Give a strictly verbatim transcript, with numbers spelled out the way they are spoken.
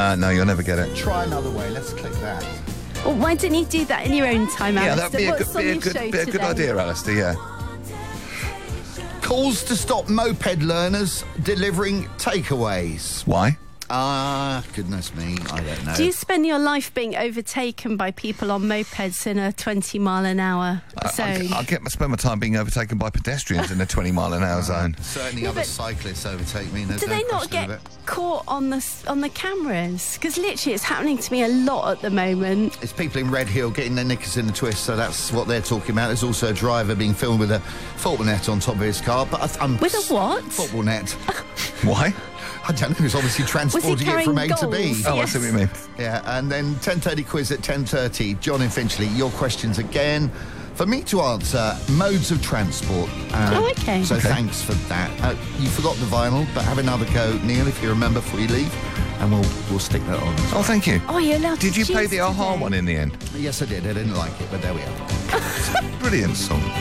Uh, no, you'll never get it. Try another way. Let's click that. Well, why don't you do that in your own time, Yeah, Alistair? that'd be a What's good, on be a your good, show be a good today? idea, Alistair, yeah. Calls to stop moped learners delivering takeaways. Why? Ah, goodness me, I don't know. Do you spend your life being overtaken by people on mopeds in a twenty mile an hour I, zone? I, I get spend my time being overtaken by pedestrians in a twenty mile an hour zone. Certainly Yeah, other but cyclists overtake me. There's Do no they not question of get it. caught on the s- on the cameras? Because literally, it's happening to me a lot at the moment. It's people in Red Hill getting their knickers in a twist, so that's what they're talking about. There's also a driver being filmed with a football net on top of his car. But I th- I'm With a what? Football net. Why? I don't know. He was obviously transporting it from A carrying to B. goals? Oh, I Yes. see what you mean. Yeah, and then ten thirty quiz at ten thirty. John and Finchley, your questions again. For me to answer, modes of transport. Uh, Oh, okay. So Okay. thanks for that. Uh, you forgot the vinyl, but have another go, Neil, if you remember before you leave, and we'll we'll stick that on. Oh, thank you. Oh, you're allowed Did to you play choose the Aha today. one in the end? Yes, I did. I didn't like it, but there we are. Brilliant song.